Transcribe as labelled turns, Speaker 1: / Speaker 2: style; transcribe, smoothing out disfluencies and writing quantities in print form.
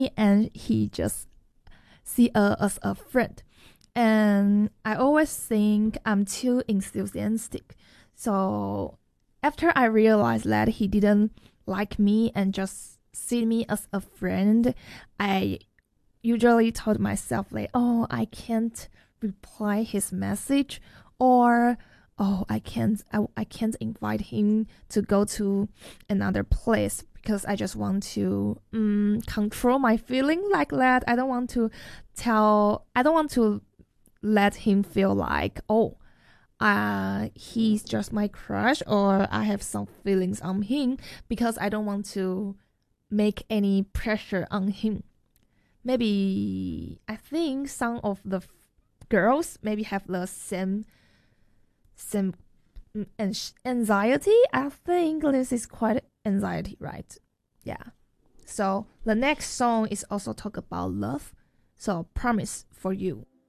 Speaker 1: and he just see us as a friend. And I always think I'm too enthusiastic. So after I realized that he didn't like me and just see me as a friend, I usually told myself like, oh, I can't reply his message, or oh, I can't invite him to go to another place because I just want to control my feeling like that. I don't want to let him feel like, oh, he's just my crush, or I have some feelings on him, because I don't want to make any pressure on him. Maybe I think some of the girls maybe have the same anxiety. I think this is quite anxiety, right? Yeah. So the next song is also talk about love. So promise for you.